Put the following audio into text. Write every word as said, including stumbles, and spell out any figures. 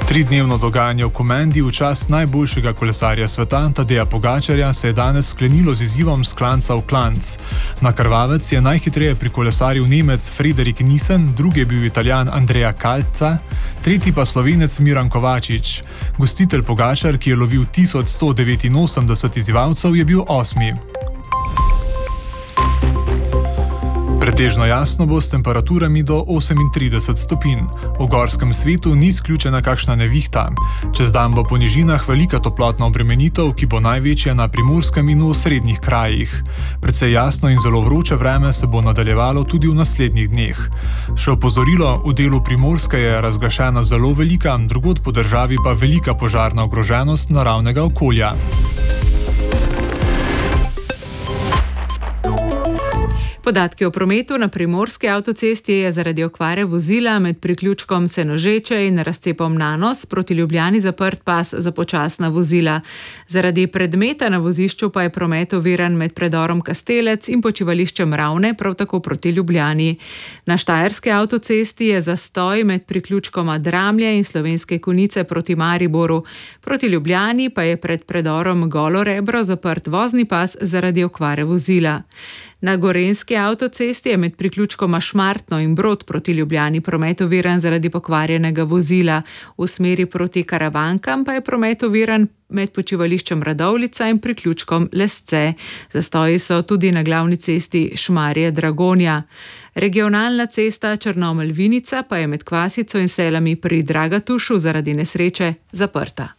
Tridnevno dogajanje v Komendi v čast najboljšega kolesarja sveta, Tadeja Pogačarja, se je danes sklenilo z izzivom s klanca v klanc. Na krvavec je najhitreje prikolesaril Nemec Frederik Nissen, drugi je bil Italijan Andrea Kalca, tretji pa Slovenec Miran Kovačič. Gostitelj Pogačar, ki je lovil tisoč sto devetinosemdeset izzivalcev, je bil osmi. Pretežno jasno bo s temperaturami do osemintrideset stopinj. V gorskem svetu ni izključena kakšna nevihta. Čez dan bo po nižinah velika toplotna obremenitev, ki bo največja na Primorskem in v osrednjih krajih. Precej jasno in zelo vroče vreme se bo nadaljevalo tudi v naslednjih dneh. Še opozorilo, v delu Primorske je razglašena zelo velika, drugod po državi pa velika požarna ogroženost naravnega okolja. Podatki o prometu na primorski avtocesti je zaradi okvare vozila med priključkom Senožeče in razcepom Nanos proti Ljubljani zaprt pas za počasna vozila. Zaradi predmeta na vozišču pa je promet oviran med predorom Kastelec in počivališčem Ravne, prav tako proti Ljubljani. Na štajerski avtocesti je zastoj med priključkoma Dramlje in Slovenske Konjice proti Mariboru. Proti Ljubljani pa je pred predorom Golo Rebro zaprt vozni pas zaradi okvare vozila. Na gorenjski avtocesti je med priključkoma Šmartno in Brod proti Ljubljani promet oviran zaradi pokvarjenega vozila. V smeri proti Karavankam pa je promet oviran med počivališčem Radovljica in priključkom Lesce. Zastoji so tudi na glavni cesti Šmarje-Dragonja. Regionalna cesta Črnomelj-Vinica pa je med Kvasico in Selami pri Dragatušu zaradi nesreče zaprta.